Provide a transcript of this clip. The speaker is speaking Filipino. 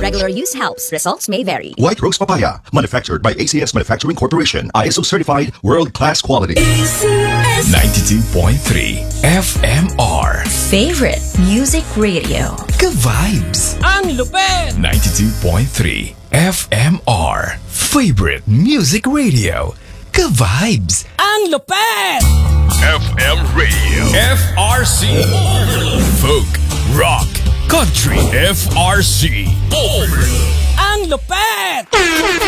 regular use helps. Results may vary. White Rose Papaya, manufactured by ACS Manufacturing Corporation. ISO certified, world-class quality. 92.3 FMR. Favorite Music Radio. Ka-vibes. Ang lupet! 92.3 FMR. Favorite Music Radio. Ka-vibes. Ang lupet! FM Radio. FRC. Folk, rock, country. FRC. Ang lupet!